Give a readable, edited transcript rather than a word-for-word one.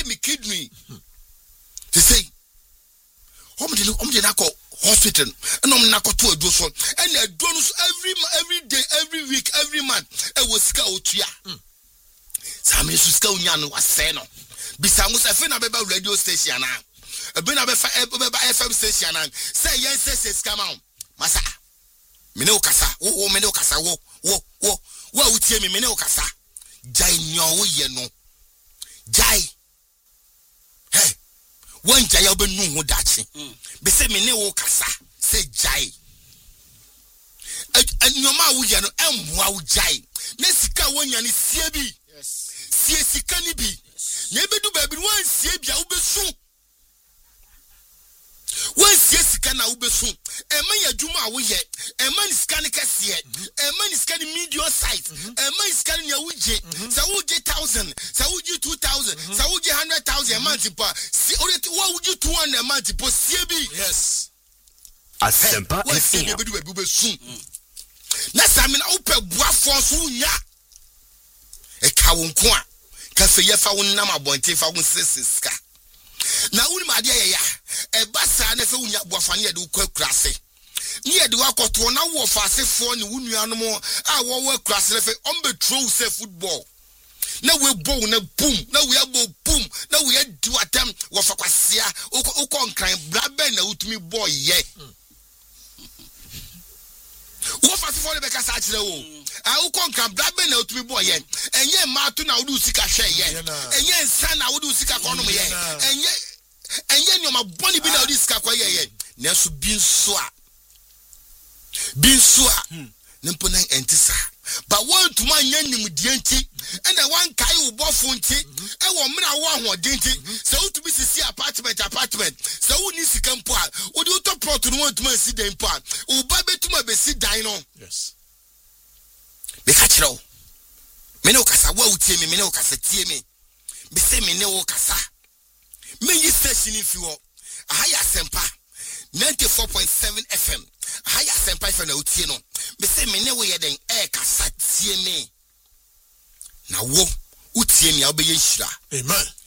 me kidney. They say, Omdenako hospital, and Omnako to a doso, and a donus every day, every week, every month. I was scout ya. Some is Sconian was seno. Bisamus a Fenabeba radio station. A Benaba FM station. Say yes, says come on. Massa Minokasa, oh, Minokasa, wo, what would tell me Minokasa? Jai nyo yeno. Jai. Hey. One jai oben no dachi. Be say me ne wo kasa. Say jai. And no ma wo yano emwa wo jai. Ne sika wonya ni sie bi. Yes. Sie sika ni bi. Ne bedu baby wan sie bia wo besu. Wan sie sika na wo besu. Ema ya dwuma wo ye. Ema ni sika ni kase ye. Ema ni sika ni medium size. Ema ni sika ni ya wuje. Sa wuje 1000, sa wuje 2000, sa wuje 100,000 a month pa. Si already what would you 200 a month po CB? Yes. Asempa FM. Na sa me na upe boafo so nya. E ka won ko a. Ka fe ye fa won nam abonte fa won sesiska. Na woni ma de ye ya. E basa na fe wonya boafo na ye de ukura se. Ni ye de wakoto na wo fa asefo ne wunuanom a wo wa kura se fe on be throw say football. Na we bow na boom, na we abo boom, na we do atam wo fa kwasia o nkran brabe na utumi boy ye. Wo fa se for le be kasa akire wo. O nkran brabe na utumi boy ye. Enye ma to na wo du sika hwe ye. Enye nsa na wo du sika konom ye. Enye nyoma boni bi na wo du sika kwa ye. Na so binsua nimponan entisa. But one to my nim dienti and the one kai ubofunti and one mina one dinti so to be see apartment so who needs to come part would you talk pro to want to see them part ubabe to my besi dino. Yes. Bekachiro meno kasa wa utie me meno kasa tie me be say me ne wo kasa me yi station if you ahaya sempa 94.7 FM ahaya sempa if na utie no me say me ne wo ye den kasa tie me na wo utie me obeye hira. Amen.